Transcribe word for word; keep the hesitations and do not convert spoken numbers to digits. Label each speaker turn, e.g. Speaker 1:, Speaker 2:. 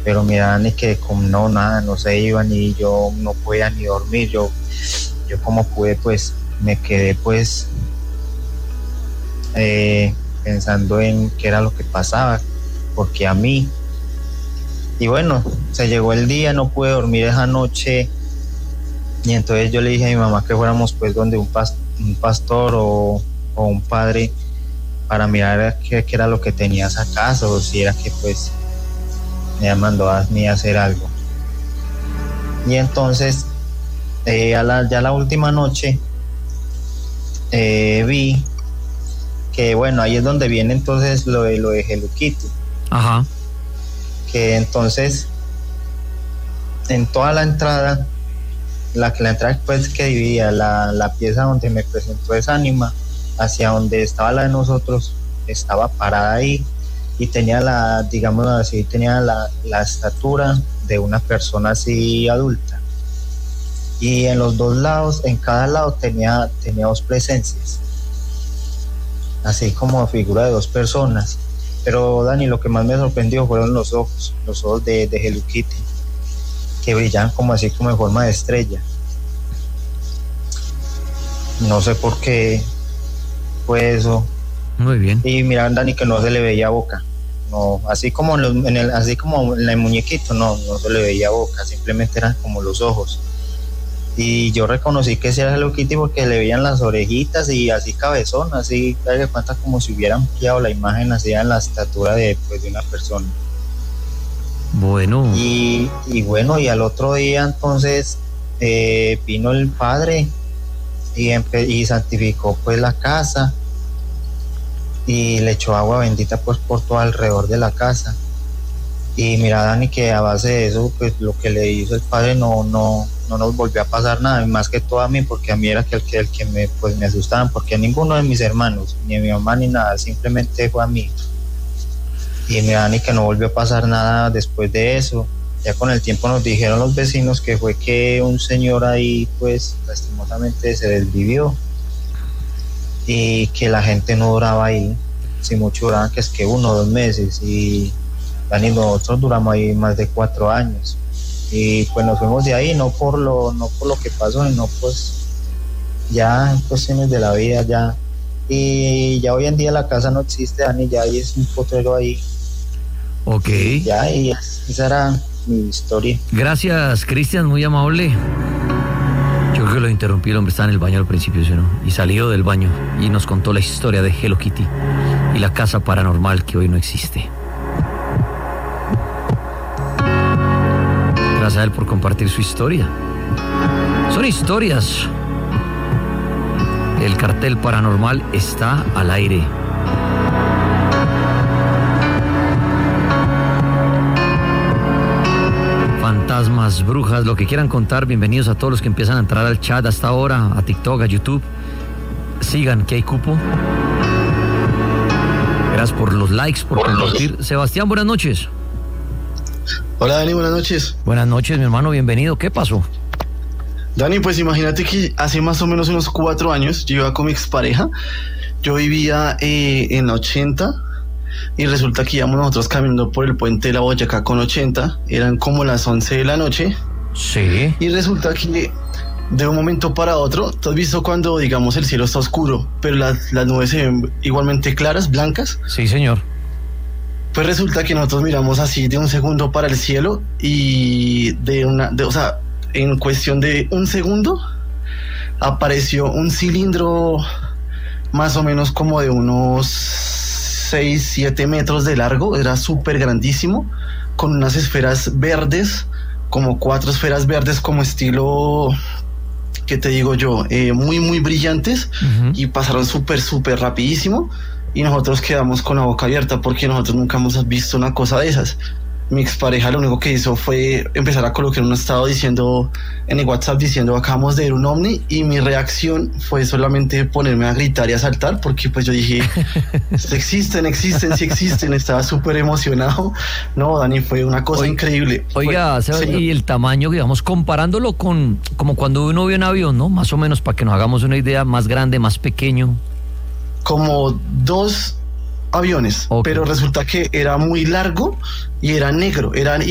Speaker 1: pero mira, Dani, que como no, nada, no se iban y yo no podía ni dormir, yo, yo como pude, pues, me quedé, pues, eh, pensando en qué era lo que pasaba, porque a mí, y bueno, se llegó el día, no pude dormir esa noche, y entonces yo le dije a mi mamá que fuéramos, pues, donde un, pas- un pastor o, o un padre, para mirar qué, qué era lo que tenía esa casa, o si era que, pues, me mandó a mí a hacer algo. Y entonces, eh, a la, ya la última noche, eh, vi que, bueno, ahí es donde viene entonces lo de, lo de Hello Kitty.
Speaker 2: Ajá.
Speaker 1: Que entonces, en toda la entrada, la, la entrada pues que dividía la, la pieza donde me presentó esa ánima, hacia donde estaba la de nosotros, estaba parada ahí, y tenía la, digamos así, tenía la, la estatura de una persona así adulta. Y en los dos lados, en cada lado tenía, tenía dos presencias, así como figura de dos personas. Pero Dani, lo que más me sorprendió fueron los ojos, los ojos de, de Hello Kitty, que brillaban como así como en forma de estrella. No sé por qué fue eso.
Speaker 2: Muy bien.
Speaker 1: Y mira, Dani, que no se le veía boca, no, así como en, los, en el, así como en el muñequito, no, no se le veía boca, simplemente eran como los ojos. Y yo reconocí que ese era Hello Kitty porque le veían las orejitas y así cabezón, así, de cuenta como si hubieran pillado la imagen así en la estatura de, pues, de una persona.
Speaker 2: Bueno.
Speaker 1: Y, y bueno, y al otro día entonces eh, vino el padre y, empe- y santificó pues la casa, y le echó agua bendita pues por todo alrededor de la casa. Y mira, Dani, que a base de eso, pues lo que le hizo el padre no, no, no nos volvió a pasar nada, y más que todo a mí, porque a mí era que el que, el que me, pues, me asustaban, porque a ninguno de mis hermanos, ni a mi mamá ni nada, simplemente fue a mí. Y mira, Dani, que no volvió a pasar nada después de eso. Ya con el tiempo nos dijeron los vecinos que fue que un señor ahí, pues, lastimosamente se desvivió, y que la gente no duraba ahí, si mucho duraban, que es que uno o dos meses, y Dani, nosotros duramos ahí más de cuatro años, y pues nos fuimos de ahí, no por lo, no por lo que pasó, sino pues ya en cuestiones de la vida, ya, y ya hoy en día la casa no existe, Dani, ya ahí es un potrero ahí.
Speaker 2: Ok.
Speaker 1: Y ya, y esa era mi historia.
Speaker 2: Gracias, Cristian, muy amable. Yo creo que lo interrumpí, el hombre estaba en el baño al principio, ¿sí, no? Y salió del baño y nos contó la historia de Hello Kitty y la casa paranormal que hoy no existe. Gracias a él por compartir su historia. Son historias. El cartel paranormal está al aire. Fantasmas, brujas, lo que quieran contar, bienvenidos a todos los que empiezan a entrar al chat hasta ahora, a TikTok, a YouTube. Sigan, que hay cupo. Gracias por los likes, por compartir. Sebastián, buenas noches.
Speaker 3: Hola Dani, buenas noches.
Speaker 2: Buenas noches, mi hermano, bienvenido. ¿Qué pasó?
Speaker 3: Dani, pues imagínate que hace más o menos unos cuatro años yo iba con mi expareja. Yo vivía eh, en la ochenta y resulta que íbamos nosotros caminando por el puente de la Boyacá con ochenta. Eran como las once de la noche.
Speaker 2: Sí.
Speaker 3: Y resulta que de un momento para otro, ¿tú has visto cuando, digamos, el cielo está oscuro, pero las, las nubes se ven igualmente claras, blancas?
Speaker 2: Sí, señor.
Speaker 3: Pues resulta que nosotros miramos así de un segundo para el cielo y de una, de, o sea, en cuestión de un segundo apareció un cilindro más o menos como de unos seis, siete metros de largo, era súper grandísimo, con unas esferas verdes, como cuatro esferas verdes como estilo, ¿qué te digo yo? Eh, muy, muy brillantes. Uh-huh. Y pasaron súper, súper rapidísimo. Y nosotros quedamos con la boca abierta porque nosotros nunca hemos visto una cosa de esas. Mi expareja lo único que hizo fue empezar a colocar un estado diciendo en el WhatsApp diciendo acabamos de ver un ovni, y mi reacción fue solamente ponerme a gritar y a saltar porque pues yo dije existen, existen, sí existen. Estaba súper emocionado. No, Dani, fue una cosa
Speaker 2: oiga,
Speaker 3: increíble.
Speaker 2: Oiga,
Speaker 3: fue,
Speaker 2: y el tamaño, digamos, comparándolo con como cuando uno ve un avión, ¿no? Más o menos para que nos hagamos una idea, más grande, más pequeño.
Speaker 3: Como dos aviones, okay. Pero resulta que era muy largo y era negro, era